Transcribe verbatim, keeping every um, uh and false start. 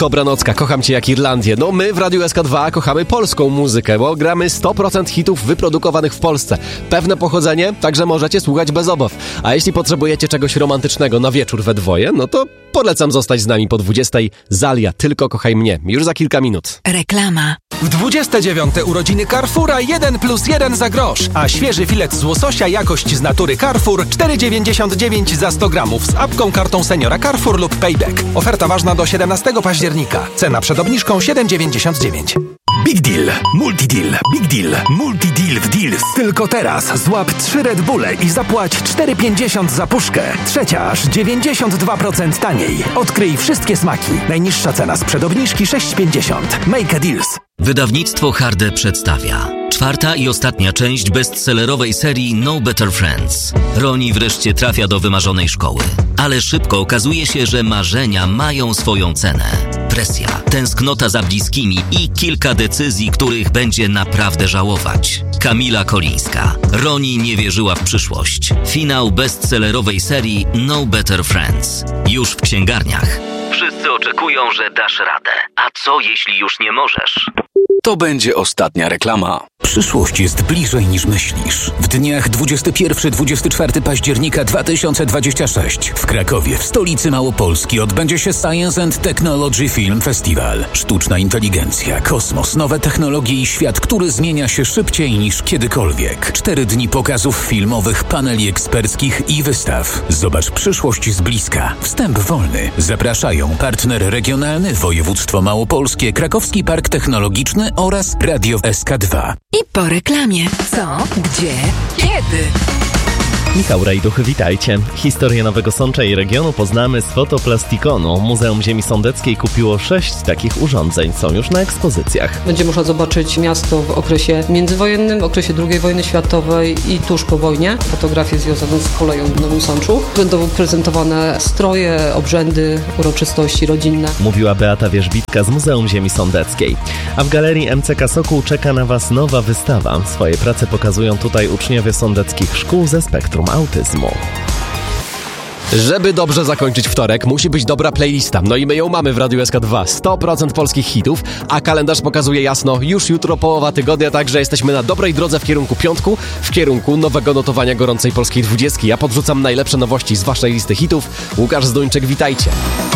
Kobranocka, kocham cię jak Irlandię. No my w Radiu S K dwa kochamy polską muzykę, bo gramy sto procent hitów wyprodukowanych w Polsce. Pewne pochodzenie, także możecie słuchać bez obaw. A jeśli potrzebujecie czegoś romantycznego na wieczór we dwoje, no to polecam zostać z nami po dwudziestej. Zalia, tylko kochaj mnie. Już za kilka minut. Reklama. W dwudzieste dziewiąte urodziny Carrefoura jeden plus jeden za grosz, a świeży filet z łososia jakość z natury Carrefour cztery dziewięćdziesiąt dziewięć za sto gramów z apką, kartą seniora Carrefour lub Payback. Oferta ważna do siedemnastego października. Cena przed obniżką siedem dziewięćdziesiąt dziewięć. Big Deal, Multi-Deal, Big Deal, Multi-Deal w Deals. Tylko teraz złap trzy Red Bulle i zapłać cztery pięćdziesiąt za puszkę. Trzecia aż dziewięćdziesiąt dwa procent taniej. Odkryj wszystkie smaki. Najniższa cena sprzed obniżki sześć pięćdziesiąt. Make a Deals. Wydawnictwo Harde przedstawia czwarta i ostatnia część bestsellerowej serii No Better Friends. Roni wreszcie trafia do wymarzonej szkoły, ale szybko okazuje się, że marzenia mają swoją cenę. Presja, tęsknota za bliskimi i kilka decyzji, których będzie naprawdę żałować. Kamila Kolińska. Roni nie wierzyła w przyszłość. Finał bestsellerowej serii No Better Friends. Już w księgarniach. Wszyscy oczekują, że dasz radę. A co jeśli już nie możesz? To będzie ostatnia reklama. Przyszłość jest bliżej niż myślisz. W dniach dwudziestego pierwszego do dwudziestego czwartego października dwa tysiące dwudziestego szóstego w Krakowie, w stolicy Małopolski, odbędzie się Science and Technology Film Festival. Sztuczna inteligencja, kosmos, nowe technologie i świat, który zmienia się szybciej niż kiedykolwiek. Cztery dni pokazów filmowych, paneli eksperckich i wystaw. Zobacz przyszłość z bliska. Wstęp wolny. Zapraszają partner regionalny, województwo małopolskie, Krakowski Park Technologiczny oraz Radio S K dwa. I po reklamie. Co? Gdzie? Kiedy? Michał Rajduch, witajcie. Historię Nowego Sącza i regionu poznamy z fotoplastikonu. Muzeum Ziemi Sądeckiej kupiło sześć takich urządzeń. Są już na ekspozycjach. Będzie można zobaczyć miasto w okresie międzywojennym, w okresie drugiej wojny światowej i tuż po wojnie. Fotografie związane z koleją w Nowym Sączu. Będą prezentowane stroje, obrzędy, uroczystości rodzinne. Mówiła Beata Wierzbitka z Muzeum Ziemi Sądeckiej. A w Galerii M C K Sokół czeka na Was nowa wystawa. Swoje prace pokazują tutaj uczniowie sądeckich szkół ze spektrum autyzmu. Żeby dobrze zakończyć wtorek, musi być dobra playlista. No i my ją mamy w Radiu S K dwa. sto procent polskich hitów, a kalendarz pokazuje jasno, już jutro połowa tygodnia, także jesteśmy na dobrej drodze w kierunku piątku, w kierunku nowego notowania gorącej polskiej dwudziestki. Ja podrzucam najlepsze nowości z waszej listy hitów. Łukasz Zduńczyk, witajcie.